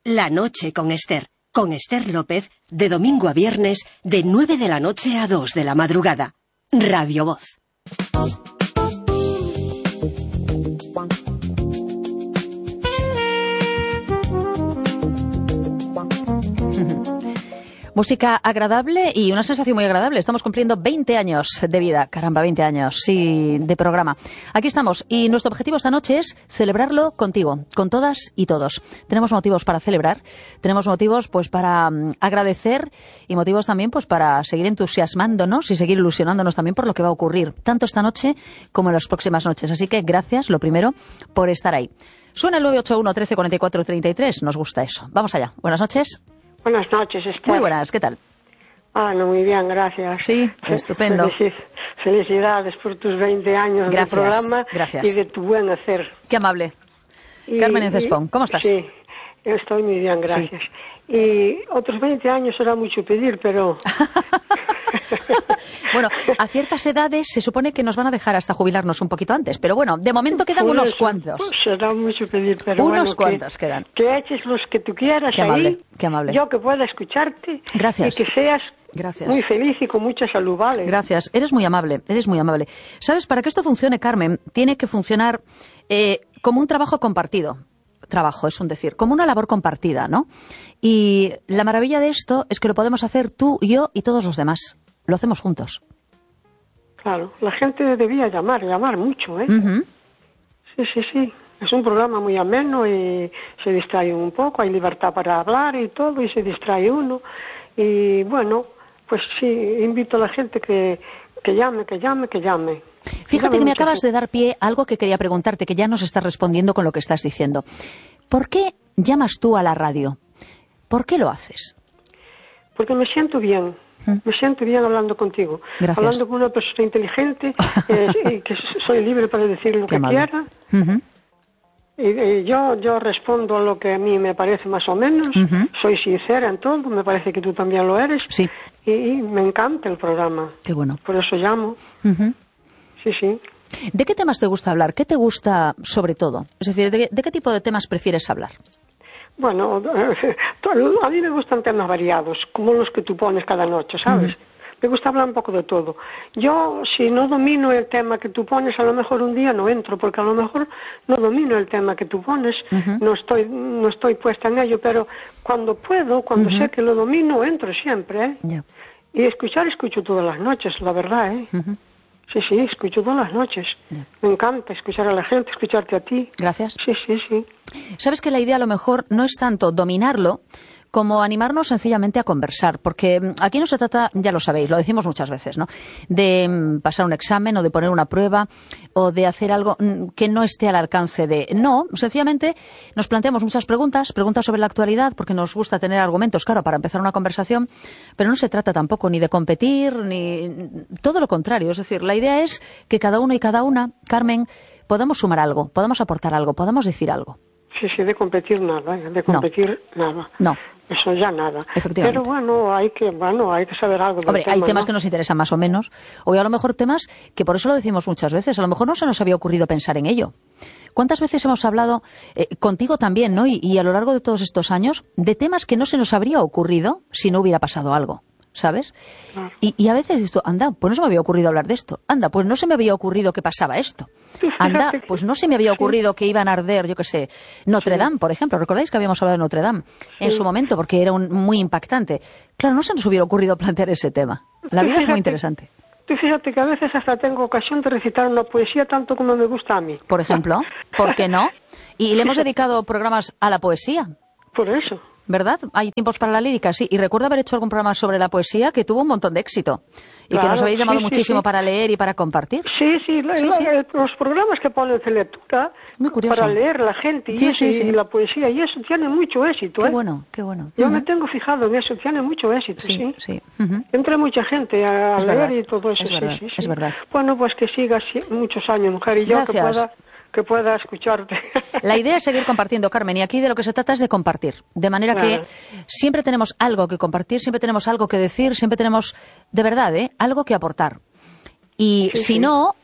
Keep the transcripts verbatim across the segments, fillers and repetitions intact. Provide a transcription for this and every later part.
La noche con Esther, con Esther López, de domingo a viernes, de nueve de la noche a dos de la madrugada. Radio Voz. Música agradable y una sensación muy agradable. Estamos cumpliendo veinte años de vida. Caramba, veinte años, sí, de programa. Aquí estamos y nuestro objetivo esta noche es celebrarlo contigo, con todas y todos. Tenemos motivos para celebrar, tenemos motivos pues para um, agradecer y motivos también pues para seguir entusiasmándonos y seguir ilusionándonos también por lo que va a ocurrir, tanto esta noche como en las próximas noches. Así que gracias, lo primero, por estar ahí. Suena el nueve ocho uno, trece, cuarenta y cuatro, treinta y tres. Nos gusta eso. Vamos allá. Buenas noches. Buenas noches, Esther. Muy buenas, ¿qué tal? Ah, no, muy bien, gracias. Sí, estupendo. Felici- felicidades por tus veinte años gracias, de programa gracias. y de tu buen hacer. Qué amable. Y, Carmen Encespón, ¿cómo estás? Sí, estoy muy bien, gracias. Sí. Y otros veinte años será mucho pedir, pero... Bueno, a ciertas edades se supone que nos van a dejar hasta jubilarnos un poquito antes, pero bueno, de momento quedan Por unos eso, cuantos. Pues será mucho pedir, pero unos bueno, cuantos que, quedan. Que eches los que tú quieras qué ahí. Amable, qué amable. Yo que pueda escucharte. Gracias. Y que seas Gracias. muy feliz y con mucha salud, ¿vale? Gracias. Eres muy amable, eres muy amable. ¿Sabes? Para que esto funcione, Carmen, tiene que funcionar eh, como un trabajo compartido. Trabajo, es un decir, como una labor compartida, ¿no? Y la maravilla de esto es que lo podemos hacer tú, yo y todos los demás. Lo hacemos juntos. Claro, la gente debía llamar, llamar mucho, ¿eh? Uh-huh. Sí, sí, sí. Es un programa muy ameno y se distrae un poco, hay libertad para hablar y todo, y se distrae uno. Y bueno, pues sí, invito a la gente que, que llame, que llame, que llame. Fíjate llame que me mucha acabas gente. de dar pie a algo que quería preguntarte, que ya nos estás respondiendo con lo que estás diciendo. ¿Por qué llamas tú a la radio? ¿Por qué lo haces? Porque me siento bien. Me siento bien hablando contigo. Gracias. Hablando con una persona inteligente, eh, y que soy libre para decir lo Qué que amable. quiera. Uh-huh. Y, y yo, yo respondo a lo que a mí me parece más o menos. Uh-huh. Soy sincera en todo, me parece que tú también lo eres. Sí. Y, y me encanta el programa. Qué bueno. Por eso llamo. Uh-huh. Sí, sí. ¿De qué temas te gusta hablar? ¿Qué te gusta sobre todo? Es decir, ¿de, de qué tipo de temas prefieres hablar? Bueno, a mí me gustan temas variados, como los que tú pones cada noche, ¿sabes? Uh-huh. Me gusta hablar un poco de todo. Yo, si no domino el tema que tú pones, a lo mejor un día no entro, porque a lo mejor no domino el tema que tú pones, uh-huh. no estoy no estoy puesta en ello, pero cuando puedo, cuando uh-huh. sé que lo domino, entro siempre, ¿eh? Yeah. Y escuchar, escucho todas las noches, la verdad, ¿eh? Uh-huh. Sí, sí, escucho todas las noches. Yeah. Me encanta escuchar a la gente, escucharte a ti. Gracias. Sí, sí, sí. Sabes que la idea a lo mejor no es tanto dominarlo, como animarnos sencillamente a conversar, porque aquí no se trata, ya lo sabéis, lo decimos muchas veces, ¿no?, de pasar un examen o de poner una prueba o de hacer algo que no esté al alcance de... No, sencillamente nos planteamos muchas preguntas, preguntas sobre la actualidad, porque nos gusta tener argumentos, claro, para empezar una conversación, pero no se trata tampoco ni de competir, ni todo lo contrario. Es decir, la idea es que cada uno y cada una, Carmen, podamos sumar algo, podamos aportar algo, podamos decir algo. Sí, sí, de competir nada, de competir no. nada. No. Eso ya nada. Efectivamente. Pero bueno, hay que, bueno, hay que saber algo del Hombre, tema, hay temas ¿no? que nos interesan más o menos, o a lo mejor temas que por eso lo decimos muchas veces, a lo mejor no se nos había ocurrido pensar en ello. ¿Cuántas veces hemos hablado, eh, contigo también, ¿no?, y, y a lo largo de todos estos años, de temas que no se nos habría ocurrido si no hubiera pasado algo? ¿Sabes? Claro. Y, y a veces dices, anda, pues no se me había ocurrido hablar de esto. Anda, pues no se me había ocurrido que pasaba esto. Anda, pues no se me había ocurrido que iban a arder, yo qué sé, Notre Sí. Dame, por ejemplo. ¿Recordáis que habíamos hablado de Notre Dame en Sí. su momento? Porque era un, muy impactante. Claro, no se nos hubiera ocurrido plantear ese tema. La vida es muy interesante. Tú fíjate que a veces hasta tengo ocasión de recitar una poesía tanto como me gusta a mí. Por ejemplo, ¿por qué no? Y le hemos dedicado programas a la poesía. Por eso. ¿Verdad? Hay tiempos para la lírica, sí. Y recuerdo haber hecho algún programa sobre la poesía que tuvo un montón de éxito. Y Claro, que nos habéis llamado sí, sí, muchísimo sí. para leer y para compartir. Sí, sí, la- Sí, la- sí. los programas que ponen de lectura Muy curioso. para leer la gente y, Sí, eso, sí, y sí. la poesía, y eso tiene mucho éxito. Qué ¿eh? bueno, qué bueno. Yo Ujú. me tengo fijado en eso, tiene mucho éxito, sí. Sí, sí. Ujú. Entra mucha gente a, a Es leer verdad, y todo eso, es sí, verdad, sí, sí. es verdad. Bueno, pues que sigas muchos años, mujer, y yo que Gracias. pueda, que pueda escucharte. La idea es seguir compartiendo, Carmen, y aquí de lo que se trata es de compartir. De manera Claro. que siempre tenemos algo que compartir, siempre tenemos algo que decir, siempre tenemos, de verdad, ¿eh?, algo que aportar. Y Sí, si sí. no,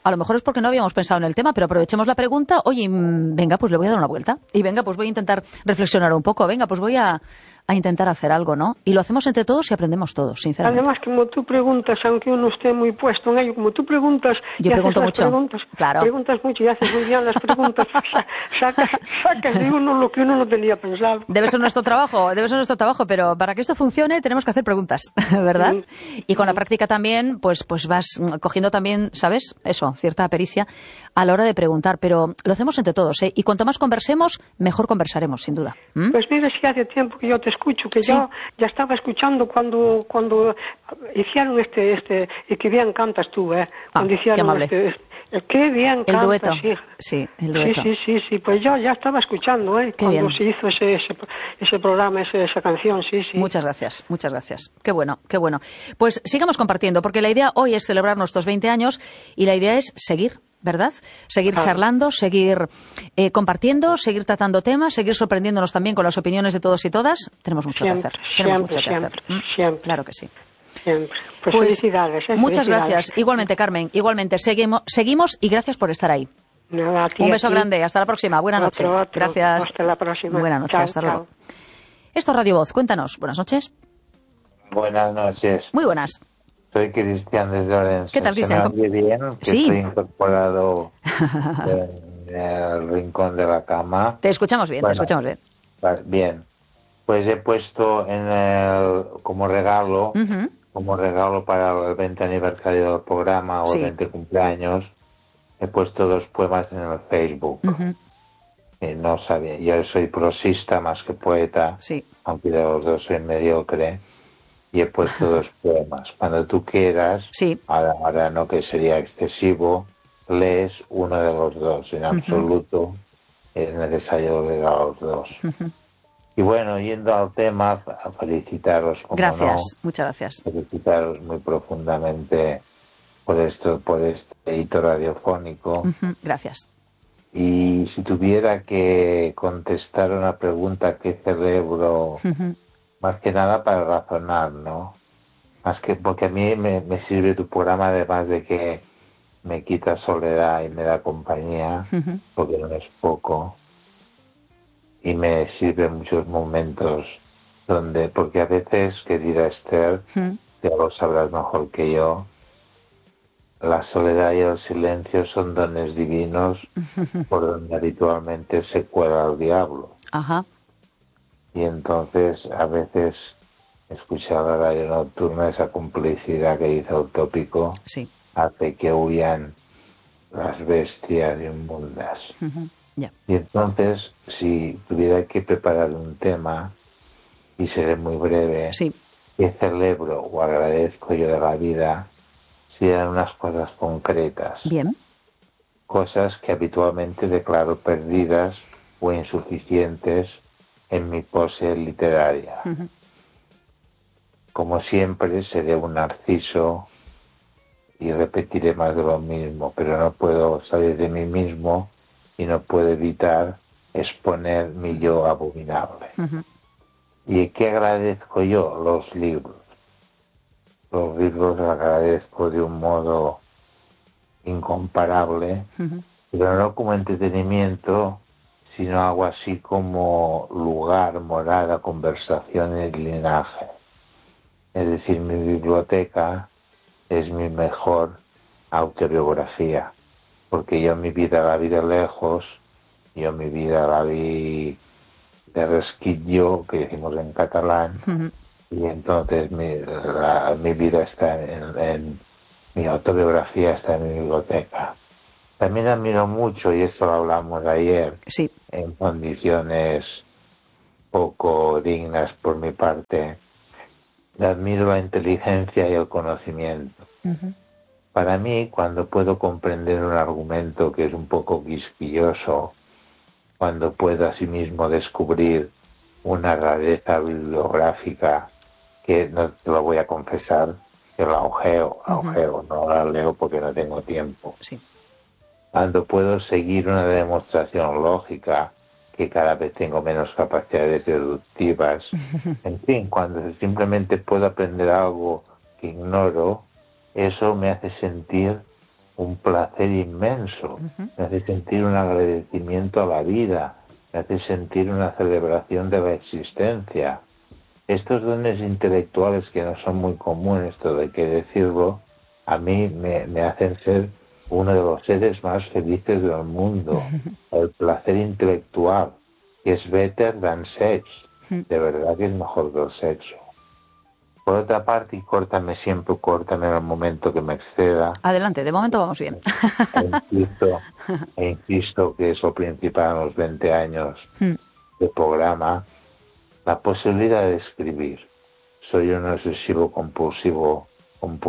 A lo mejor es porque no habíamos pensado en el tema, pero aprovechemos la pregunta. Oye, venga, pues le voy a dar una vuelta. Y venga, pues voy a intentar reflexionar un poco. Venga, pues voy a, a intentar hacer algo, ¿no? Y lo hacemos entre todos y aprendemos todos, sinceramente. Además, como tú preguntas, aunque uno esté muy puesto en ello, como tú preguntas Yo y pregunto haces mucho. las preguntas, Claro. preguntas mucho y haces muy bien las preguntas, sacas, sacas de uno lo que uno no tenía pensado. Debe ser nuestro trabajo, debe ser nuestro trabajo, pero para que esto funcione tenemos que hacer preguntas, ¿verdad? Sí. Y con la práctica también, pues, pues vas cogiendo también, ¿sabes? Eso, cierta pericia a la hora de preguntar, pero lo hacemos entre todos, ¿eh? Y cuanto más conversemos, mejor conversaremos, sin duda. ¿Mm? Pues mira, si hace tiempo que yo te escucho, que Sí. yo ya estaba escuchando cuando cuando hicieron este, este, y que bien cantas tú, ¿eh? Cuando qué hicieron amable. este, este, qué bien El cantas, dueto. hija. Sí, el Sí, dueto. sí, sí, sí, pues yo ya estaba escuchando, ¿eh? Qué Cuando bien. se hizo ese, ese, ese programa, ese, esa canción, sí, sí. Muchas gracias, muchas gracias. Qué bueno, qué bueno. Pues sigamos compartiendo, porque la idea hoy es celebrar nuestros veinte años y la idea es seguir, ¿verdad? Seguir Claro. charlando, seguir eh, compartiendo, seguir tratando temas, seguir sorprendiéndonos también con las opiniones de todos y todas. Tenemos mucho Siempre, que hacer. Tenemos siempre, mucho que siempre, hacer. ¿Mm? siempre. Claro que sí. Siempre. Pues, Pues, felicidades, ¿eh? Muchas Felicidades. gracias. Igualmente, Carmen. Igualmente. Seguimos, seguimos y gracias por estar ahí. Nada, a ti, Un a beso ti. grande. Hasta la próxima. Buena noche. Otro, otro. Gracias. Hasta la próxima. Buena noche. Chao, Hasta chao. luego. Esto es Radio Voz. Cuéntanos. Buenas noches. Buenas noches. Muy buenas. Soy Cristian desde Orense. ¿Qué tal, Cristian? ¿Se me oye bien? Que Sí. Estoy incorporado en el rincón de la cama. Te escuchamos bien, Bueno, te escuchamos bien. Vale, bien. Pues he puesto en el, como regalo, Ujú. como regalo para el veinte aniversario del programa o Sí. el veinte cumpleaños, he puesto dos poemas en el Facebook. Ujú. Y no sabía, yo soy prosista más que poeta, Sí. aunque de los dos soy mediocre, y he puesto dos poemas. Cuando tú quieras, Sí. ahora, ahora no que sería excesivo, lees uno de los dos. En absoluto es necesario leer a los dos. Ujú. Y bueno, yendo al tema, a felicitaros, como Gracias, no, muchas gracias. felicitaros muy profundamente por esto, por este hito radiofónico. Ujú. Gracias. Y si tuviera que contestar una pregunta que celebro, Ujú. más que nada para razonar, ¿no? Más que porque a mí me, me sirve tu programa, además de que me quita soledad y me da compañía, Ujú. porque no es poco, y me sirve en muchos momentos donde, porque a veces, que dirá Esther, Ujú. ya lo sabrás mejor que yo, la soledad y el silencio son dones divinos por donde habitualmente se cuela el diablo. Ajá. Y entonces a veces escuchar la radio nocturna, esa complicidad que dice el tópico, Sí. hace que huyan las bestias inmundas. Ujú. Ya. Y entonces, si tuviera que preparar un tema, y seré muy breve, Sí. que celebro o agradezco yo de la vida, sean unas cosas concretas, Bien. cosas que habitualmente declaro perdidas o insuficientes en mi pose literaria. Ujú. Como siempre, seré un narciso y repetiré más de lo mismo, pero no puedo salir de mí mismo y no puedo evitar exponer mi yo abominable. Ujú. ¿Y qué agradezco yo? Los libros. Los libros los agradezco de un modo incomparable, Ujú. pero no como entretenimiento, sino algo así como lugar, morada, conversación y linaje. Es decir, mi biblioteca es mi mejor autobiografía, porque yo mi vida la vi de lejos, yo mi vida la vi de resquillo, que decimos en catalán, Ujú. y entonces mi, la- mi vida está en, en mi autobiografía, está en mi biblioteca. También admiro mucho, y esto lo hablamos ayer, Sí. en condiciones poco dignas por mi parte, admiro la inteligencia y el conocimiento. Ujú. Para mí, cuando puedo comprender un argumento que es un poco quisquilloso, cuando puedo asimismo descubrir una rareza bibliográfica que no te lo voy a confesar, que la ojeo, la Ujú. ojeo, no la leo porque no tengo tiempo. Sí. Cuando puedo seguir una demostración lógica, que cada vez tengo menos capacidades deductivas, en fin, cuando simplemente puedo aprender algo que ignoro, eso me hace sentir un placer inmenso, uh-huh. me hace sentir un agradecimiento a la vida, me hace sentir una celebración de la existencia. Estos dones intelectuales que no son muy comunes, todo hay que decirlo, a mí me, me hacen ser uno de los seres más felices del mundo. El placer intelectual, que es better than sex, de verdad que es mejor que el sexo. Por otra parte, y córtame siempre, córtame en el momento que me exceda. Adelante, de momento vamos bien. E insisto, e insisto que es lo principal en los veinte años hmm. de programa, la posibilidad de escribir. Soy un obsesivo compulsivo, compulsivo